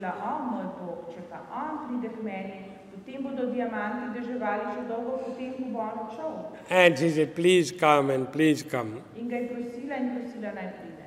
moj Bog, če pa on pride k meni, potem bodo diamanti deževali še dolgo potem, ko bo on odšel. And she said, please come and please come. In ga je prosila in prosila naj pride.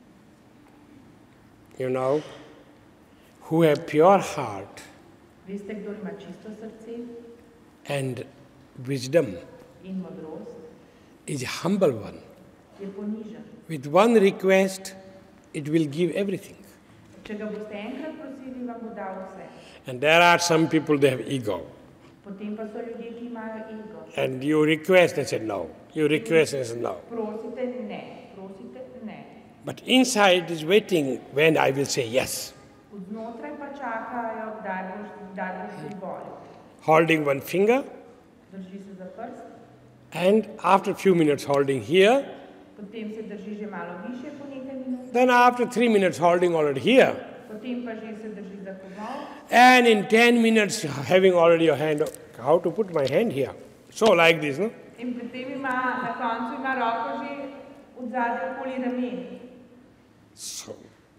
You know, who have pure heart Veste, kdo ima čisto srce and wisdom in modrost, is a humble one. je ponižen. With one request, it will give everything. Če ga boste enkrat prosili, vam bo dal vse. And there are some people, they have ego. Potem pa so ljudje, ki imajo ego. And you request, they say no. You request, they say no. Prosite ne, prosite ne. But inside is waiting when I will say yes. Znotraj pa čakajo, kdaj boš izvolil. Holding one finger, Drži se za prst, and after a few minutes holding here, potem se drži že malo višje po nekaj minut, then after 3 minutes holding already here, potem pa že se drži za komol, and in 10 minutes having already your hand, how to put my hand here? So like this, no? in potem na koncu ima roko že od zadaj okoli ramen. So.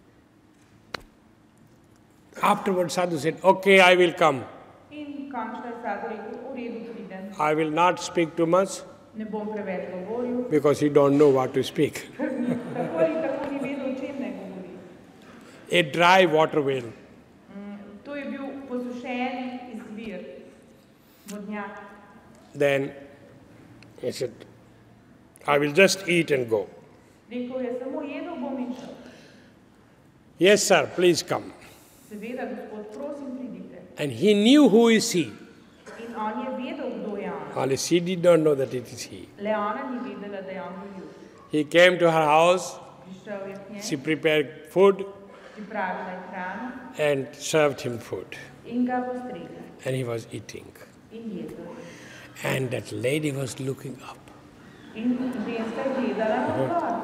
Afterwards Sadhu said, okay, I will come. In končno je Sadhu rekel, v redu pridem. I will not speak too much Ne bom preveč govoril, because he don't know what to speak. ker tako ali tako ni vedel, o čem naj govori. A dry water well. To je bil posušen izvir, vodnjak. Then he said, I will just eat and go. Rekel je, samo jedel bom in šel. Yes, sir, please come. Seveda, gospod, prosim, pridite. And he knew who is he. In on je vedel, kdo je on. Only she did not know that it is he. Le ona ni vedela, da je on bil. He came to her house, Prišel je k njej, she prepared food pripravila je hrano and served him food. in ga postregla. And he was eating. In jedel. And that lady was looking up. In ženska je gledala navzgor.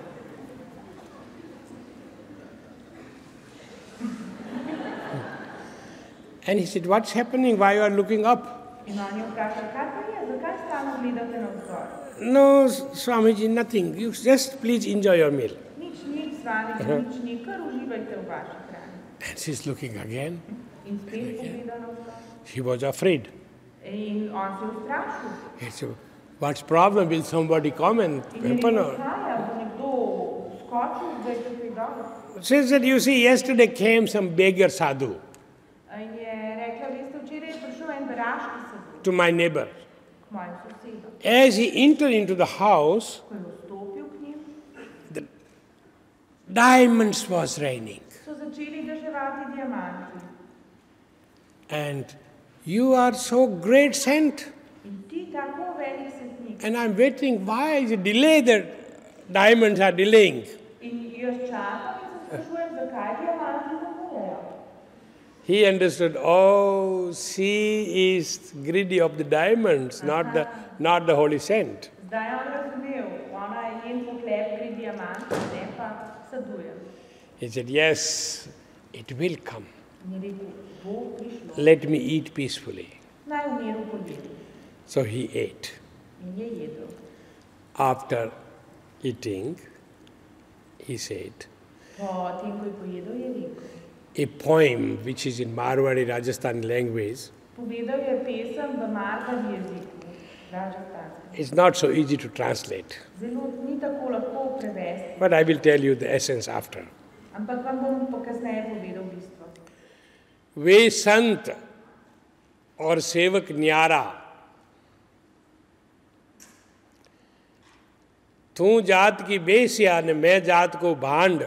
And he said, what's happening? Why you are looking up? In on je vprašal, kaj pa je, zakaj stalno gledate navzgor? No, Swamiji, nothing. You just please enjoy your meal. Nič, Swamiji, nič ni, kar uživajte v vaši hrani. And she's looking again. In spet pogleda navzgor. He was afraid. In on se je ustrašil. He said, what's problem? Will somebody come and In je happen? rekel, kaj, bo nekdo skočil, da je tukaj dobro. She said, you see, yesterday came some beggar sadhu In je rekla, veste, včeraj je prišel en beraški sadhu to my neighbor. k mojim sosedom. As he entered into the house, Ko je vstopil k njim, the diamonds was raining. so začeli deževati diamanti. And you are so great saint. In ti tako velik svetnik. And I'm waiting, why is it delay that diamonds are delaying? In jaz čakam in se sprašujem, zakaj diamanti zamujajo. He understood, oh, she is greedy of the diamonds, not the holy saint. Zdaj je on razumel, ona je njen pohlep pri diamanti, ne pa sadujem. He said, yes, it will come. In je rekel, bo prišlo. Let me eat peacefully. Naj v miru pojedem. So he ate. In je jedel. After eating, he said, Po tem, ko je pojedel, je rekel. a poem which is in Marwari Rajasthan language, Povedal je pesem v Marvari jeziku, rajasthanskem. it's not so easy to translate. Zelo ni tako lahko prevesti, But I will tell you the essence after. ampak vam bom pa kasneje povedal bistvo. वे संत और सेवक न्यारा, तू जात की बेसिया ने मैं जात को भांड,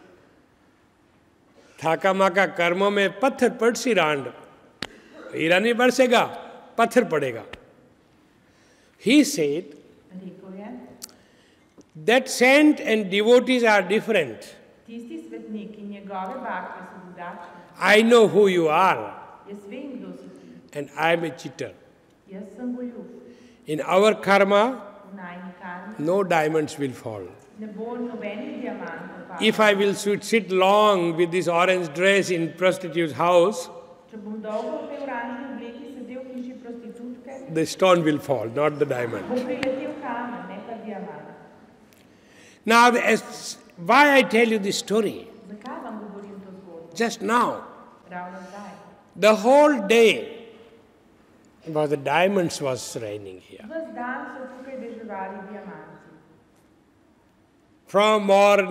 थाका माका कर्मों में पत्थर पड़सी रांड, हीरा नहीं बरसेगा, पत्थर पड़ेगा. He said Rekel je, that saint and devotees are different. tisti svetnik in njegove bakle so drugačne. I know who you are, Jaz vem, kdo si ti. and I am a cheater. Jaz sem goljuf. In our karma, V najni karmi no diamonds will fall. ne bo nobenih diamantov padlo. If I will sit long with this orange dress in prostitute's house, Če bom dolgo v tej oranžni obleki sedel v hiši prostitutke, the stone will fall, not the diamond. bo priletel kamen, ne pa diamant. Now, why I tell you this story? Zakaj vam govorim to zgodbo? Just now, trouwens daar. The whole day was the diamonds was raining here. Was dan so tukaj deževali diamanti. From morning